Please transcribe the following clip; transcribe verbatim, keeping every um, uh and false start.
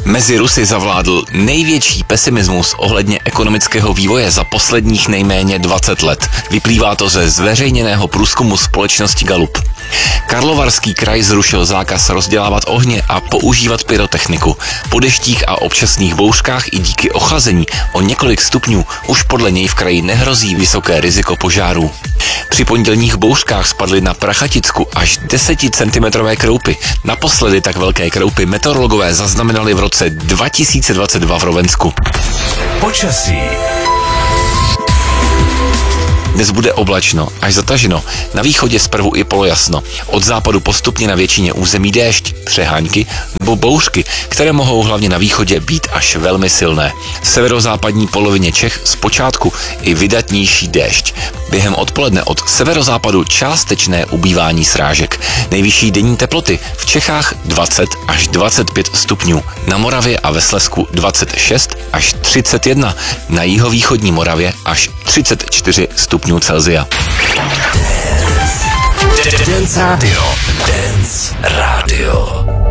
Mezi Rusy zavládl největší pesimismus ohledně ekonomického vývoje za posledních nejméně dvacet let. Vyplývá to ze zveřejněného průzkumu společnosti Gallup. Karlovarský kraj zrušil zákaz rozdělávat ohně a používat pyrotechniku. Po deštích a občasných bouřkách i díky ochlazení o několik stupňů už podle něj v kraji nehrozí vysoké riziko požárů. Při pondělních bouřkách spadly na Prachaticku až deseticentimetrové kroupy. Naposledy tak velké kroupy meteorologové zaznamenali v roce dva tisíce dvacet dva v Rovensku. Počasí. Dnes bude oblačno, až zataženo. Na východě zprvu i polojasno. Od západu postupně na většině území déšť, přehánky nebo bouřky, které mohou hlavně na východě být až velmi silné. V severozápadní polovině Čech zpočátku i vydatnější déšť. Během odpoledne od severozápadu částečné ubývání srážek. Nejvyšší denní teploty v Čechách dvacet až dvacet pět stupňů. Na Moravě a ve Slezsku dvacet šest až třicet jedna. Na jihovýchodní Moravě až třicet čtyři stupňů Celsia. Dance Radio. Dance Radio.